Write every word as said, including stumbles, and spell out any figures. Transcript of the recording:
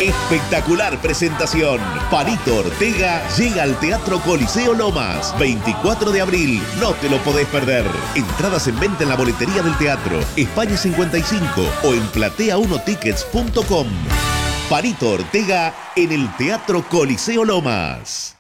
Espectacular presentación. Palito Ortega llega al Teatro Coliseo Lomas. veinticuatro de abril. No te lo podés perder. Entradas en venta en la boletería del teatro, España cincuenta y cinco o en platea uno tickets punto com. Palito Ortega en el Teatro Coliseo Lomas.